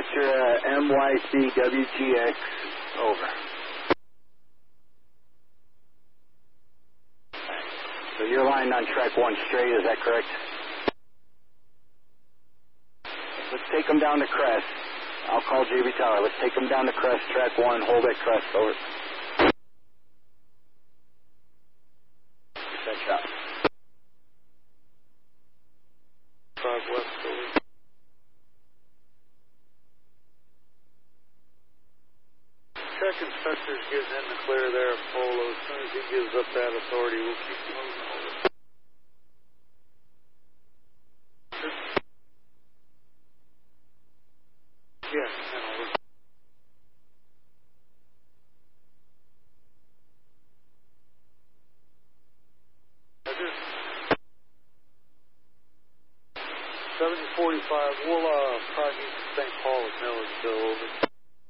Dispatcher, MYC WGX, over. So you're lying on track 1 straight, is that correct? Let's take them down to crest. I'll call JB Tower. Let's take them down to crest, track 1, hold at crest, over. Set shot. 5 west, over. Check inspector's getting in the clear there at Polo. As soon as he gives up that authority, we'll keep moving over. Yes, and over. Roger. 7045, we'll probably need St. Paul at Milledgeville, over.